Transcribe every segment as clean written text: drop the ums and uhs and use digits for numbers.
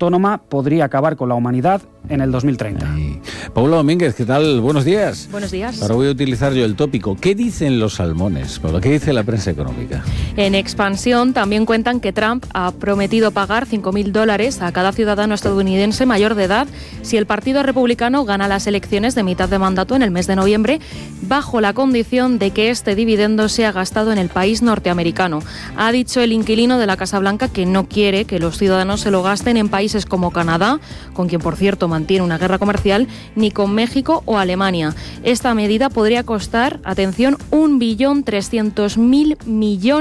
autónoma podría acabar con la humanidad en el 2030. Paula Domínguez, ¿qué tal? Buenos días. Buenos días. Ahora voy a utilizar yo el tópico. ¿Qué dicen los salmones, Paula? ¿Qué dice la prensa económica? En Expansión también cuentan que Trump ha prometido pagar $5.000 a cada ciudadano estadounidense mayor de edad si el Partido Republicano gana las elecciones de mitad de mandato en el mes de noviembre, bajo la condición de que este dividendo sea gastado en el país norteamericano. Ha dicho el inquilino de la Casa Blanca que no quiere que los ciudadanos se lo gasten en países como Canadá, con quien por cierto mantiene una guerra comercial, ni con México o Alemania. Esta medida podría costar, atención, $1.3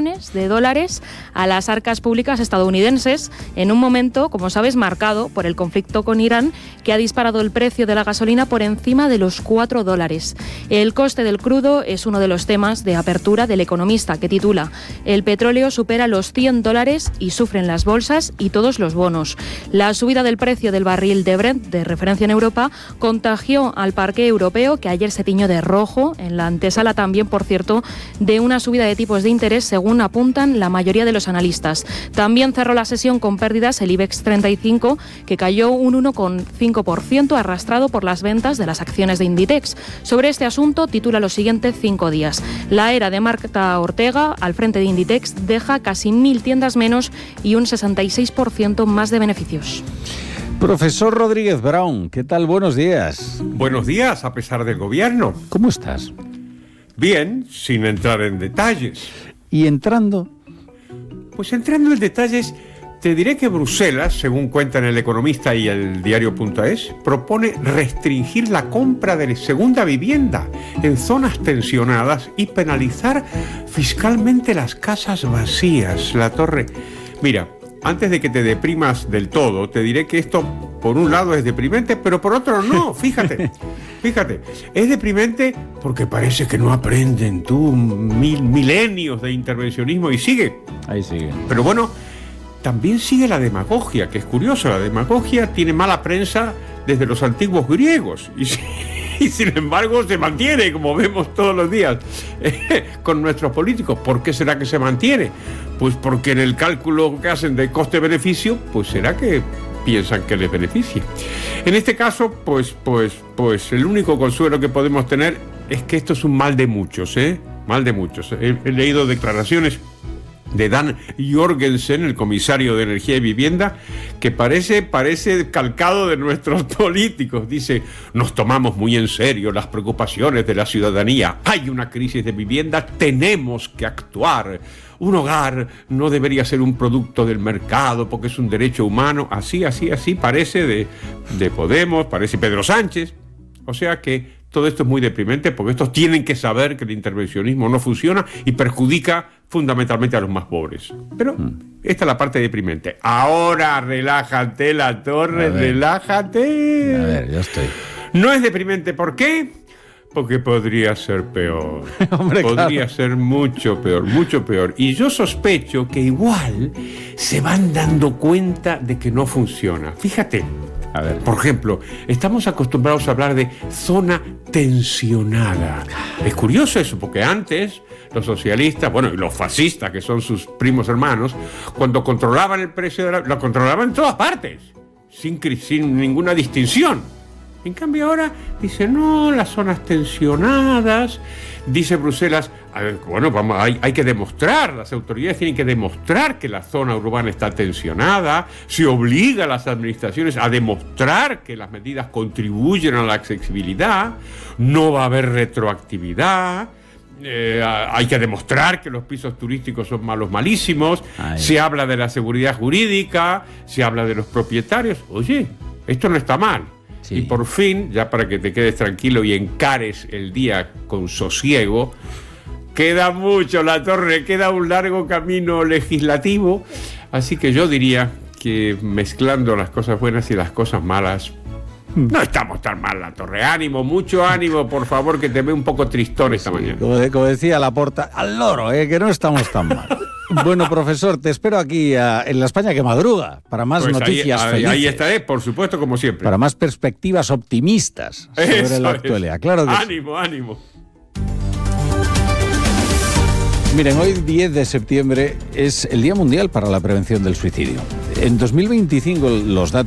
billón a las arcas públicas estadounidenses, en un momento, como sabes, marcado por el conflicto con Irán, que ha disparado el precio de la gasolina por encima de los $4. El coste del crudo es uno de los temas de apertura del Economista, que titula: el petróleo supera los $100 y sufren las bolsas y todos los bonos. La subida del precio del barril de Brent, de referencia en Europa, contagió al parque europeo, que ayer se tiñó de rojo en la antesala también, por cierto, de una subida de tipos de interés, según apuntan la mayoría de los analistas. También cerró la sesión con pérdidas el IBEX 35, que cayó un 1,5%, arrastrado por las ventas de las acciones de Inditex. Sobre este asunto titula los siguientes 5 días. La era de Marta Ortega al frente de Inditex deja casi 1.000 tiendas menos y un 66% más de beneficios. Profesor Rodríguez Brown, ¿qué tal? Buenos días. Buenos días, a pesar del gobierno. ¿Cómo estás? Bien, sin entrar en detalles. ¿Y entrando? Pues entrando en detalles, te diré que Bruselas, según cuentan El Economista y el diario.es, propone restringir la compra de segunda vivienda en zonas tensionadas y penalizar fiscalmente las casas vacías. La Torre... Mira, antes de que te deprimas del todo, te diré que esto, por un lado, es deprimente, pero por otro no. Fíjate, es deprimente porque parece que no aprenden milenios de intervencionismo y sigue. Ahí sigue. Pero bueno, también sigue la demagogia, que es curioso. La demagogia tiene mala prensa desde los antiguos griegos y sin embargo se mantiene, como vemos todos los días con nuestros políticos. ¿Por qué será que se mantiene? Pues porque en el cálculo que hacen de coste-beneficio, pues será que piensan que les beneficia. En este caso, pues el único consuelo que podemos tener es que esto es un mal de muchos, mal de muchos. He leído declaraciones de Dan Jorgensen, el comisario de Energía y Vivienda, que parece calcado de nuestros políticos. Dice: nos tomamos muy en serio las preocupaciones de la ciudadanía. Hay una crisis de vivienda, tenemos que actuar. Un hogar no debería ser un producto del mercado porque es un derecho humano. Así parece de Podemos, parece Pedro Sánchez. O sea que todo esto es muy deprimente, porque estos tienen que saber que el intervencionismo no funciona y perjudica fundamentalmente a los más pobres. Pero esta es la parte deprimente. Ahora relájate, La Torre, relájate. A ver, ya estoy. No es deprimente, ¿por qué? Porque podría ser peor. Hombre, podría claro. ser mucho peor, mucho peor. Y yo sospecho que igual se van dando cuenta de que no funciona. Fíjate. A ver. Por ejemplo, estamos acostumbrados a hablar de zona tensionada. Es curioso eso, porque antes los socialistas, bueno, y los fascistas, que son sus primos hermanos, cuando controlaban el precio lo controlaban en todas partes, sin ninguna distinción. En cambio ahora dice, no, las zonas tensionadas, dice Bruselas, bueno, hay que demostrar, las autoridades tienen que demostrar que la zona urbana está tensionada, se obliga a las administraciones a demostrar que las medidas contribuyen a la accesibilidad, no va a haber retroactividad. Hay que demostrar que los pisos turísticos son malísimos. Se habla de la seguridad jurídica, se habla de los propietarios. Oye, esto no está mal. Sí. Y por fin, ya para que te quedes tranquilo y encares el día con sosiego, queda mucho, La Torre, queda un largo camino legislativo, así que yo diría que mezclando las cosas buenas y las cosas malas, no estamos tan mal, La Torre. Ánimo, mucho ánimo, por favor, que te veo un poco tristón esta mañana. Como decía Laporta, al loro, que no estamos tan mal. Bueno, profesor, te espero aquí en la España que madruga, para más noticias felices. Ahí estaré, por supuesto, como siempre. Para más perspectivas optimistas sobre la actualidad. Claro que ánimo, sí. Ánimo. Miren, hoy 10 de septiembre es el Día Mundial para la Prevención del Suicidio. En 2025 los datos